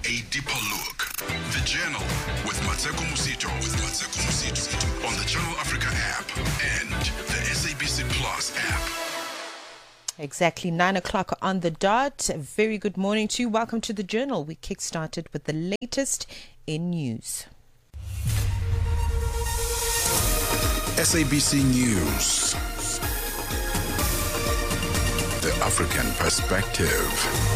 A deeper look. The Journal with Mateko Musito. On the Channel Africa app and the SABC Plus app. Exactly 9 o'clock on the dot. A very good morning to you. Welcome to the Journal. We kick-started with the latest in news. SABC News. The African Perspective.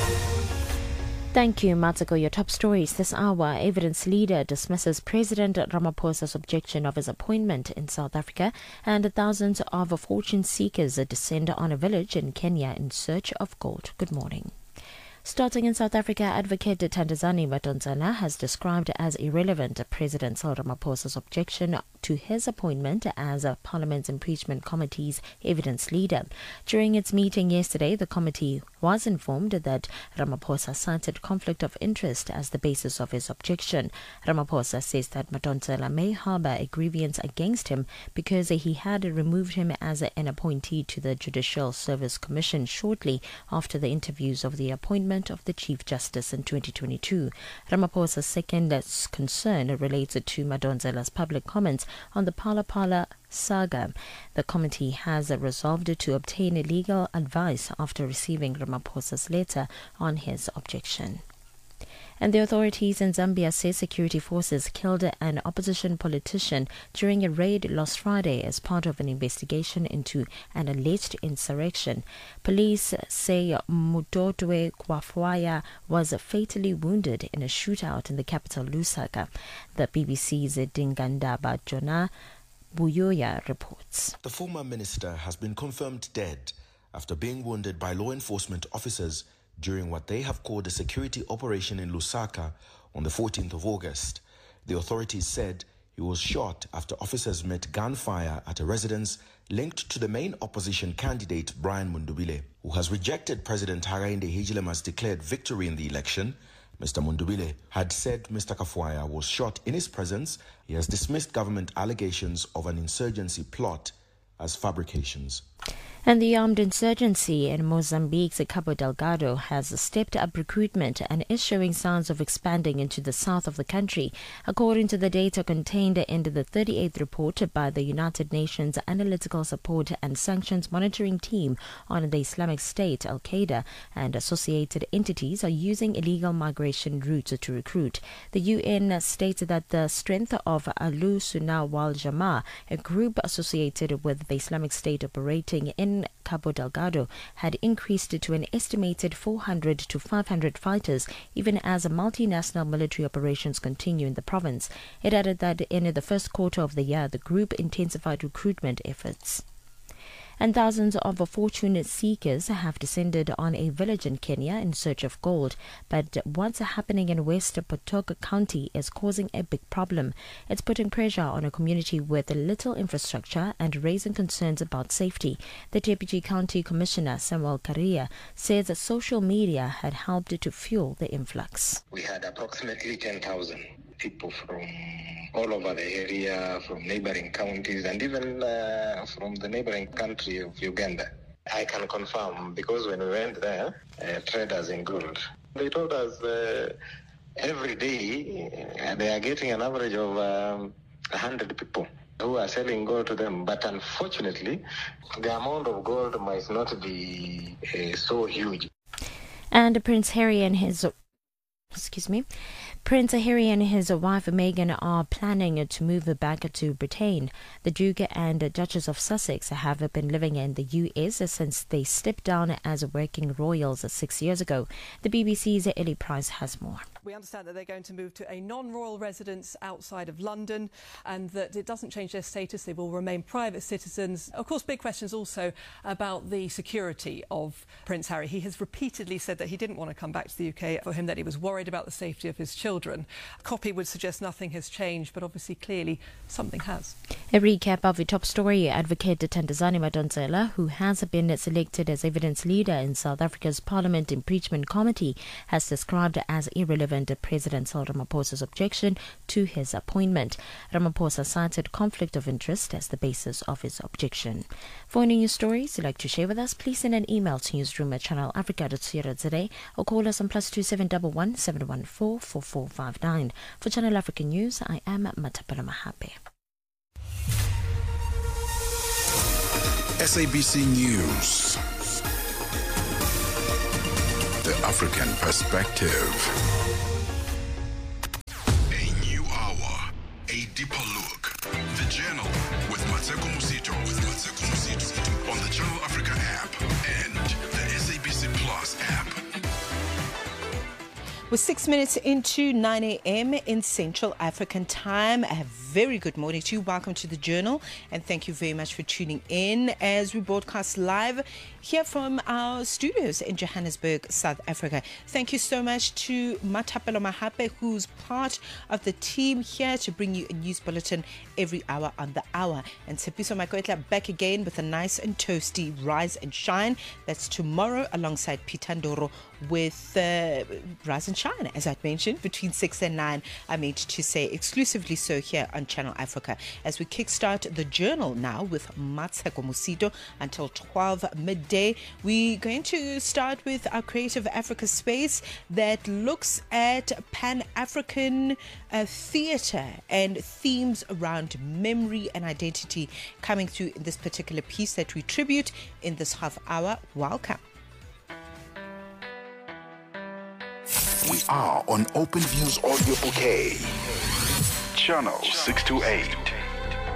Thank you, Matsuko. Your top stories this hour. Evidence leader dismisses President Ramaphosa's objection of his appointment in South Africa, and thousands of fortune seekers descend on a village in Kenya in search of gold. Good morning. Starting in South Africa, Advocate Thandazani Madonsela has described as irrelevant President Cyril Ramaphosa's objection to his appointment as Parliament's Impeachment Committee's evidence leader. During its meeting yesterday, the committee was informed that Ramaphosa cited conflict of interest as the basis of his objection. Ramaphosa says that Madonsela may harbour a grievance against him because he had removed him as an appointee to the Judicial Service Commission shortly after the interviews of the appointment of the Chief Justice in 2022. Ramaphosa's second concern relates to Madonsela's public comments on the Phala Phala saga. The committee has resolved to obtain legal advice after receiving Ramaphosa's letter on his objection. And the authorities in Zambia say security forces killed an opposition politician during a raid last Friday as part of an investigation into an alleged insurrection. Police say Mutotwe Kwafwaya was fatally wounded in a shootout in the capital Lusaka. The BBC's Dingandaba Jonah Buyoya reports. The former minister has been confirmed dead after being wounded by law enforcement officers during what they have called a security operation in Lusaka on the 14th of August. The authorities said he was shot after officers met gunfire at a residence linked to the main opposition candidate Brian Mundubile, who has rejected President Hakainde Hichilema's declared victory in the election. Mr. Mundubile had said Mr. Kafwaya was shot in his presence. He has dismissed government allegations of an insurgency plot as fabrications. And the armed insurgency in Mozambique's Cabo Delgado has stepped up recruitment and is showing signs of expanding into the south of the country, according to the data contained in the 38th report by the United Nations Analytical Support and Sanctions Monitoring Team on the Islamic State. Al-Qaeda and associated entities are using illegal migration routes to recruit. The UN states that the strength of Al-Sunnah wal Jamaa, a group associated with the Islamic State operating in Cabo Delgado, had increased to an estimated 400 to 500 fighters, even as multinational military operations continue in the province. It added that in the first quarter of the year, the group intensified recruitment efforts. And thousands of fortune seekers have descended on a village in Kenya in search of gold. But what's happening in West Potoka County is causing a big problem. It's putting pressure on a community with little infrastructure and raising concerns about safety. The Deputy County Commissioner, Samuel Karia, says that social media had helped to fuel the influx. We had approximately 10,000 people from all over the area, from neighboring counties, and even from the neighboring country of Uganda. I can confirm, because when we went there, traders in gold, they told us every day they are getting an average of 100 people who are selling gold to them. But unfortunately, the amount of gold might not be so huge. And Prince Harry and his Prince Harry and his wife Meghan are planning to move back to Britain. The Duke and Duchess of Sussex have been living in the US since they stepped down as working royals 6 years ago. The BBC's Ellie Price has more. We understand that they're going to move to a non-royal residence outside of London and that it doesn't change their status. They will remain private citizens. Of course, big questions also about the security of Prince Harry. He has repeatedly said that he didn't want to come back to the UK. For him, that he was worried about the safety of his children. A copy would suggest nothing has changed, but obviously, clearly, something has. A recap of the top story. Advocate Thandazani Madonsela, who has been selected as evidence leader in South Africa's Parliament Impeachment Committee, has described as irrelevant President Cyril Ramaphosa's objection to his appointment. Ramaphosa cited conflict of interest as the basis of his objection. For any news stories you'd like to share with us, please send an email to newsroom@channelafrica.co.za or call us on +2711 714 4459. For Channel Africa News, I am Matapelo Mahape. SABC News. The African Perspective. A new hour, a deeper look. The Journal with Matseko Musito. On the Channel Africa app and the SABC Plus app. We're 6 minutes into 9 a.m. in Central African time. A very good morning to you. Welcome to the Journal, and thank you very much for tuning in as we broadcast live here from our studios in Johannesburg, South Africa. Thank you so much to Matapelo Mahape, who's part of the team here to bring you a news bulletin every hour on the hour. And Tsepiso Makoetla back again with a nice and toasty Rise and Shine. That's tomorrow alongside Peter Ndoro with Rise and Shine, as I mentioned, between 6 and 9. I meant to say exclusively so here on Channel Africa. As we kickstart the Journal now with Matseko Musito until 12 midday. We're going to start with our Creative Africa space that looks at Pan-African theatre and themes around memory and identity coming through in this particular piece that we tribute in this half hour. Welcome. We are on Open Views Audio Bouquet. Channel 628.